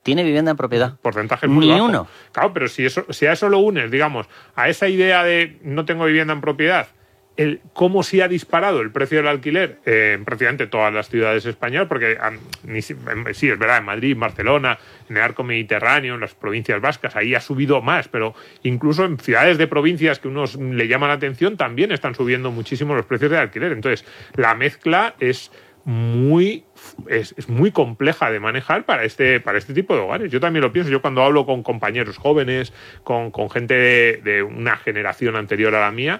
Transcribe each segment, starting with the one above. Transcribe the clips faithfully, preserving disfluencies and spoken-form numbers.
tiene vivienda en propiedad. Porcentaje muy Ni bajo. uno. Claro, pero si, eso, si a eso lo unes, digamos, a esa idea de no tengo vivienda en propiedad, el cómo se ha disparado el precio del alquiler eh, en prácticamente todas las ciudades españolas, porque um, ni, sí, es verdad, en Madrid, en Barcelona, en el arco mediterráneo, en las provincias vascas, ahí ha subido más, pero incluso en ciudades de provincias que unos le llaman la atención también están subiendo muchísimo los precios del alquiler. Entonces, la mezcla es muy es, es muy compleja de manejar para este para este tipo de hogares. Yo también lo pienso. Yo cuando hablo con compañeros jóvenes, con, con gente de, de una generación anterior a la mía,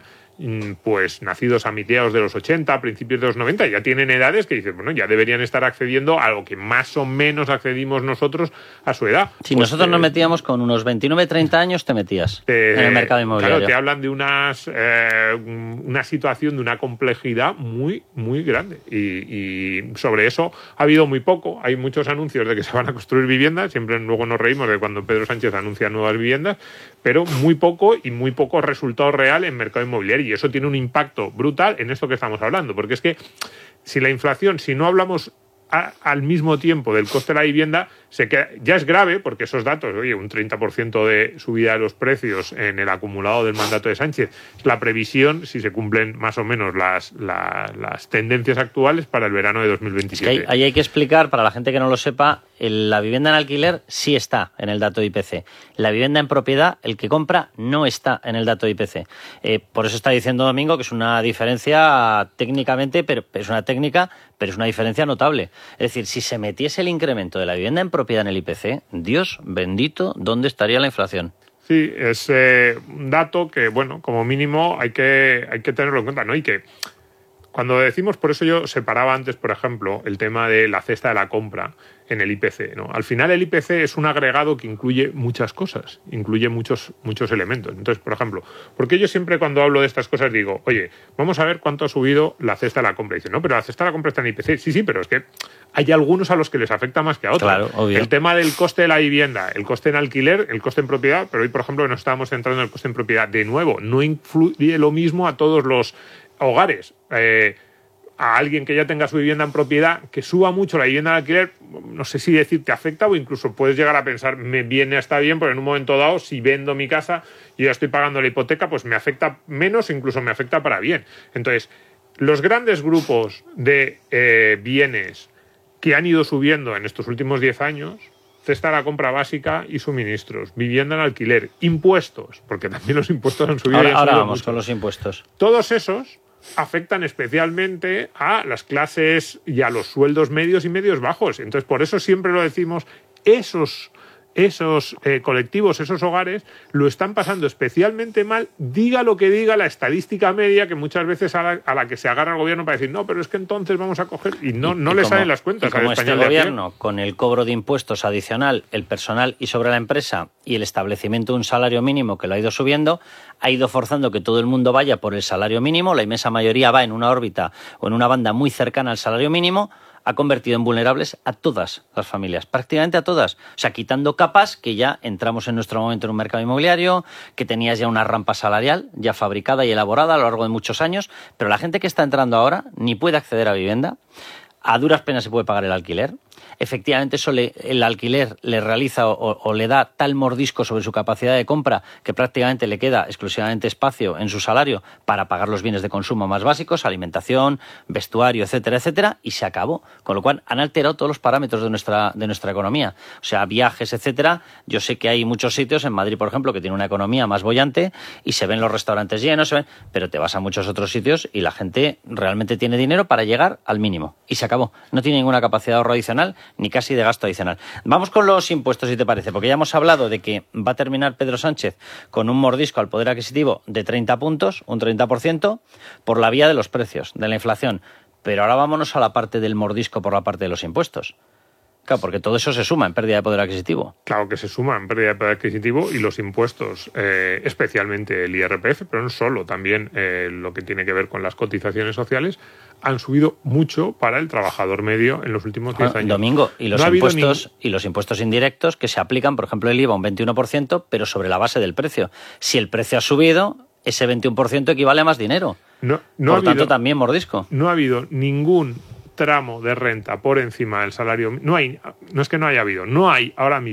pues nacidos a mediados de los ochenta, principios de los noventa, ya tienen edades que dicen, bueno, ya deberían estar accediendo a lo que más o menos accedimos nosotros a su edad. Si pues, nosotros eh, nos metíamos con unos veintinueve, treinta años, te metías eh, en el mercado inmobiliario. Claro, te hablan de unas eh, una situación de una complejidad muy, muy grande. Y, y sobre eso ha habido muy poco. Hay muchos anuncios de que se van a construir viviendas. Siempre luego nos reímos de cuando Pedro Sánchez anuncia nuevas viviendas, pero muy poco y muy poco resultado real en mercado inmobiliario. Y eso tiene un impacto brutal en esto que estamos hablando, porque es que si la inflación, si no hablamos a, al mismo tiempo del coste de la vivienda, se queda, ya es grave, porque esos datos, oye, un treinta por ciento de subida de los precios en el acumulado del mandato de Sánchez, es la previsión, si se cumplen más o menos las, la, las tendencias actuales para el verano de dos mil veintisiete. Es que ahí hay que explicar, para la gente que no lo sepa, el, la vivienda en alquiler sí está en el dato de I P C. La vivienda en propiedad, el que compra, no está en el dato de I P C. Eh, por eso está diciendo Domingo que es una diferencia técnicamente, pero es una técnica, pero es una diferencia notable. Es decir, si se metiese el incremento de la vivienda en propiedad en el I P C, Dios bendito, ¿dónde estaría la inflación? Sí, es eh, un dato que, bueno, como mínimo hay que, hay que tenerlo en cuenta, ¿no? Y que cuando decimos, por eso yo separaba antes, por ejemplo, el tema de la cesta de la compra en el I P C, ¿no? Al final el I P C es un agregado que incluye muchas cosas, incluye muchos, muchos elementos. Entonces, por ejemplo, porque yo siempre cuando hablo de estas cosas digo, oye, vamos a ver cuánto ha subido la cesta de la compra. Y dicen, no, pero la cesta de la compra está en I P C. Sí, sí, pero es que hay algunos a los que les afecta más que a otros. Claro, obvio. El tema del coste de la vivienda, el coste en alquiler, el coste en propiedad, pero hoy, por ejemplo, nos estábamos centrando en el coste en propiedad. De nuevo, no influye lo mismo a todos los hogares. Eh, a alguien que ya tenga su vivienda en propiedad, que suba mucho la vivienda en alquiler, no sé si decir te afecta o incluso puedes llegar a pensar, me viene hasta bien, porque en un momento dado, si vendo mi casa y ya estoy pagando la hipoteca, pues me afecta menos, incluso me afecta para bien. Entonces, los grandes grupos de eh, bienes que han ido subiendo en estos últimos diez años, cesta de la compra básica y suministros, vivienda en alquiler, impuestos, porque también los impuestos han subido. Ahora, y han ahora subido vamos mucho. con los impuestos. Todos esos afectan especialmente a las clases y a los sueldos medios y medios bajos. Entonces, por eso siempre lo decimos, esos, esos eh, colectivos, esos hogares, lo están pasando especialmente mal, diga lo que diga la estadística media, que muchas veces a la, a la que se agarra el gobierno para decir, no, pero es que entonces vamos a coger, y no, Y- no y le como- salen las cuentas y como al este español de a pie. gobierno, con el cobro de impuestos adicional, el personal y sobre la empresa y el establecimiento de un salario mínimo que lo ha ido subiendo, ha ido forzando que todo el mundo vaya por el salario mínimo, la inmensa mayoría va en una órbita o en una banda muy cercana al salario mínimo, ha convertido en vulnerables a todas las familias, prácticamente a todas. O sea, quitando capas que ya entramos en nuestro momento en un mercado inmobiliario, que tenías ya una rampa salarial ya fabricada y elaborada a lo largo de muchos años, pero la gente que está entrando ahora ni puede acceder a vivienda, a duras penas se puede pagar el alquiler. Efectivamente, eso le, el alquiler le realiza o, o le da tal mordisco sobre su capacidad de compra que prácticamente le queda exclusivamente espacio en su salario para pagar los bienes de consumo más básicos, alimentación, vestuario, etcétera, etcétera, y se acabó. Con lo cual han alterado todos los parámetros de nuestra, de nuestra economía. O sea, viajes, etcétera. Yo sé que hay muchos sitios, en Madrid, por ejemplo, que tiene una economía más boyante y se ven los restaurantes llenos, se ven, pero te vas a muchos otros sitios y la gente realmente tiene dinero para llegar al mínimo. Y se acabó. No tiene ninguna capacidad de ahorro adicional ni casi de gasto adicional. Vamos con los impuestos, si te parece, porque ya hemos hablado de que va a terminar Pedro Sánchez con un mordisco al poder adquisitivo de treinta puntos, un treinta por ciento, por la vía de los precios, de la inflación. Pero ahora vámonos a la parte del mordisco por la parte de los impuestos. Claro, porque todo eso se suma en pérdida de poder adquisitivo. Claro que se suma en pérdida de poder adquisitivo y los impuestos, eh, especialmente el I R P F, pero no solo, también eh, lo que tiene que ver con las cotizaciones sociales, han subido mucho para el trabajador medio en los últimos diez Ah, años. Domingo, y los No ha habido impuestos ningún- y los impuestos indirectos que se aplican, por ejemplo, el I V A un veintiuno por ciento, pero sobre la base del precio. Si el precio ha subido, ese veintiuno por ciento equivale a más dinero. No, no por ha tanto, habido, también mordisco. no ha habido ningún tramo de renta por encima del salario. No hay, no es que no haya habido, no hay ahora mismo